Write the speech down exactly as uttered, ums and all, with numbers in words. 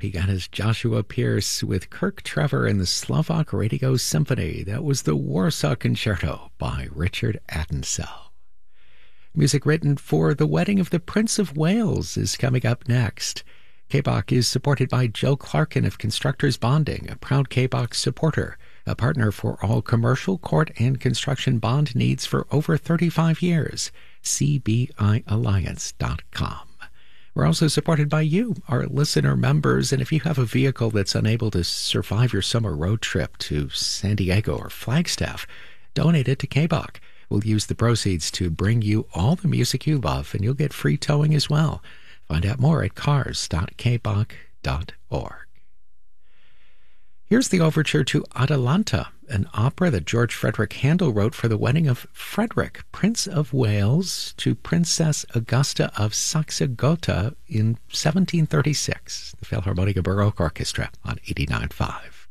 began as Joshua Pierce with Kirk Trevor and the Slovak Radio Symphony. That was the Warsaw Concerto by Richard Attensell. Music written for The Wedding of the Prince of Wales is coming up next. K B O C is supported by Joe Clarkin of Constructors Bonding, a proud K B O C supporter, a partner for all commercial, court, and construction bond needs for over thirty-five years. C B I Alliance dot com. We're also supported by you, our listener members, and if you have a vehicle that's unable to survive your summer road trip to San Diego or Flagstaff, donate it to K B O C. We'll use the proceeds to bring you all the music you love, and you'll get free towing as well. Find out more at cars dot k b o c dot org. Here's the overture to Atalanta, an opera that George Frederick Handel wrote for the wedding of Frederick, Prince of Wales, to Princess Augusta of Saxe-Gotha in seventeen thirty-six. The Philharmonica Baroque Orchestra on eighty-nine point five.